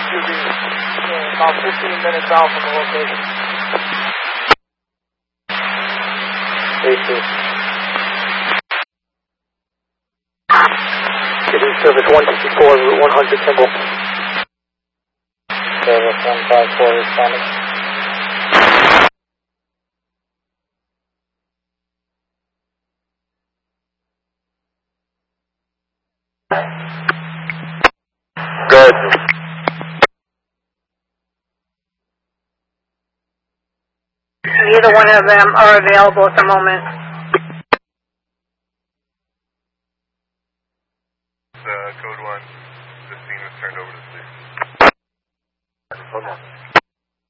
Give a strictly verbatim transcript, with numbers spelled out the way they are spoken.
S U V. About fifteen minutes out from the location. A C. City Service one sixty-four, Route one hundred, Kimball. Service one five four, responding. Good. Neither one of them are available at the moment.